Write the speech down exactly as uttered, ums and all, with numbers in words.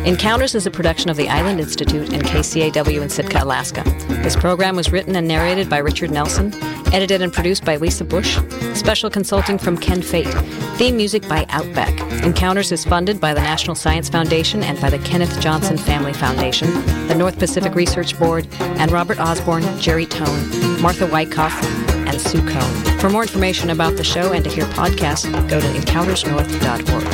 Encounters is a production of the Island Institute and K C A W in Sitka, Alaska. This program was written and narrated by Richard Nelson, edited and produced by Lisa Bush, special consulting from Ken Fate, theme music by Outback. Encounters is funded by the National Science Foundation and by the Kenneth Johnson Family Foundation, the North Pacific Research Board, and Robert Osborne, Jerry Tone, Martha Wyckoff, and Sue Cohn. For more information about the show and to hear podcasts, go to encounters north dot org.